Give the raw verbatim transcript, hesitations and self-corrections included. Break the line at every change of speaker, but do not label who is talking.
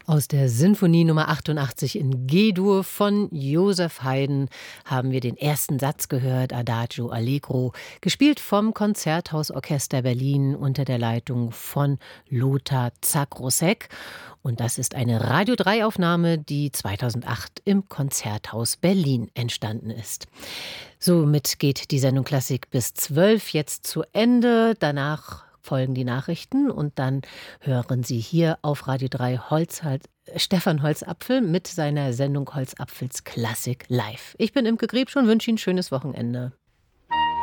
Aus der Sinfonie Nummer achtundachtzig in G-Dur von Joseph Haydn haben wir den ersten Satz gehört, Adagio Allegro, gespielt vom Konzerthausorchester Berlin unter der Leitung von Lothar Zakrossek. Und das ist eine Radio drei Aufnahme, die zweitausendacht im Konzerthaus Berlin entstanden ist. Somit geht die Sendung Klassik bis zwölf jetzt zu Ende. Danach folgen die Nachrichten und dann hören Sie hier auf Radio drei Holzhalt, Stefan Holzapfel mit seiner Sendung Holzapfels Klassik live. Ich bin Imke Griebsch und wünsche Ihnen ein schönes Wochenende.